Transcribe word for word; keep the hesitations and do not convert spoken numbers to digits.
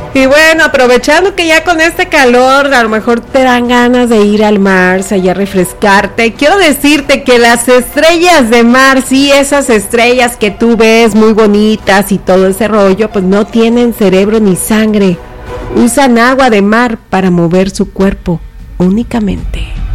Y bueno, aprovechando que ya con este calor a lo mejor te dan ganas de ir al mar, allá a refrescarte, quiero decirte que las estrellas de mar, sí, esas estrellas que tú ves muy bonitas y todo ese rollo, pues no tienen cerebro ni sangre, usan agua de mar para mover su cuerpo únicamente.